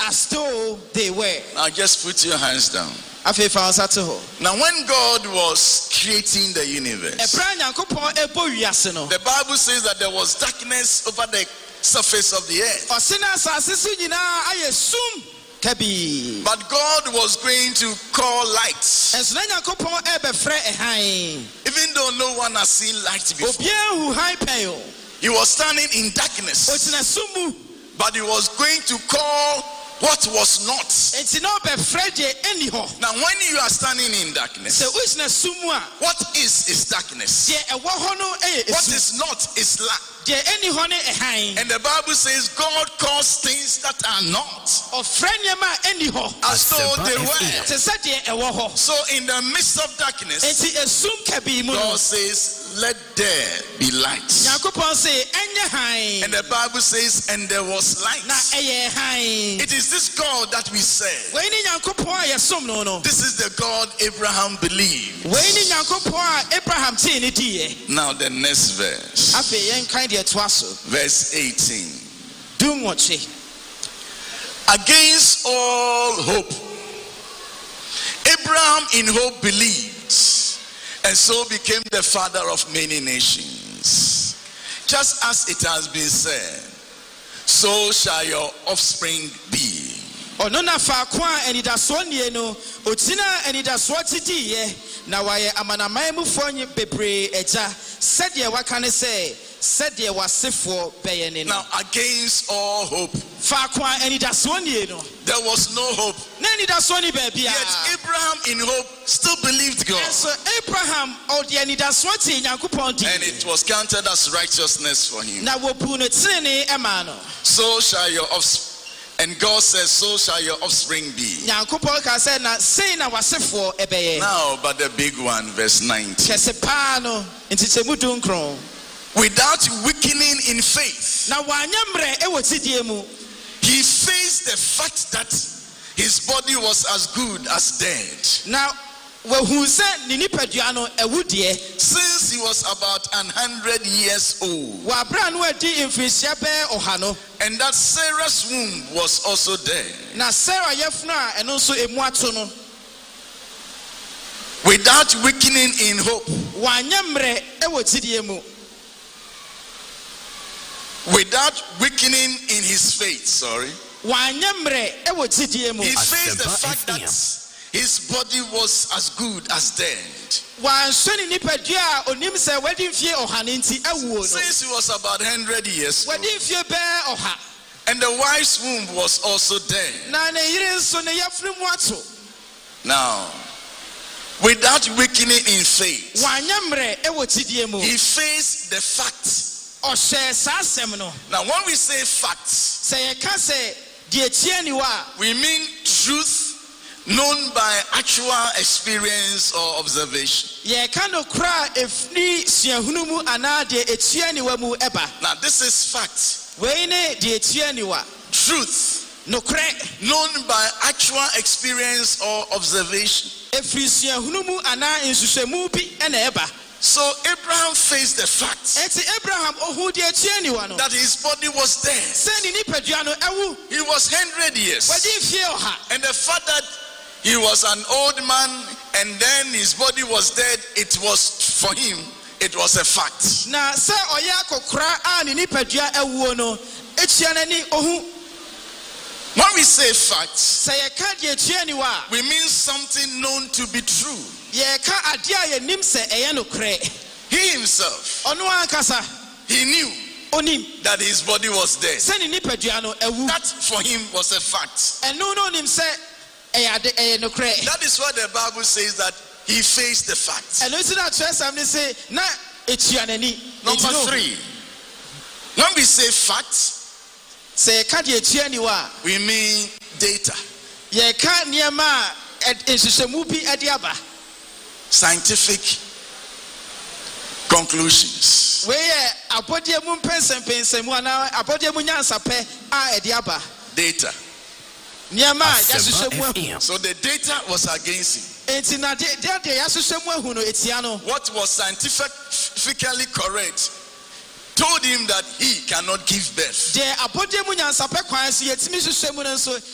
as though they were. Now just put your hands down. Afei Now when God was creating the universe, the Bible says that there was darkness over the surface of the earth. But God was going to call light. Even though no one has seen light before. He was standing in darkness. But he was going to call what was not. Now when you are standing in darkness, what is darkness? What is not is light. And the Bible says God calls things that are not as though they were. So in the midst of darkness, God says, let there be light. And the Bible says, and there was light. It is this God that we serve. This is the God Abraham believed. Now the next verse. Verse 18. Against all hope, Abraham in hope believed, and so became the father of many nations. Just as it has been said, so shall your offspring be. Now against all hope, there was no hope. Yet Abraham in hope still believed God. And it was counted as righteousness for him. So shall your offspring. And God says, so shall your offspring be. Now, but the big one, verse 19. Without weakening in faith, he faced the fact that his body was as good as dead. Now, since he was about 100 years old, and that Sarah's womb was also dead. Without weakening in hope, without weakening in his faith, he faced the fact that his body was as good as dead. Since he was about 100 years old, and the wife's womb was also dead. Now, without weakening in faith, he faced the fact. Now, when we say facts, we mean truth known by actual experience or observation. Now, this is fact. Truth known by actual experience or observation. So Abraham faced the fact that his body was dead. He was 100 years. And the fact that he was an old man and then his body was dead, it was for him, it was a fact. When we say facts, we mean something known to be true. He himself, he knew that his body was dead. That for him was a fact. That is why the Bible says that he faced the facts. Number 3, when we say facts, we mean data. Scientific conclusions. Data. So the data was against him. What was scientifically correct told him that he cannot give birth.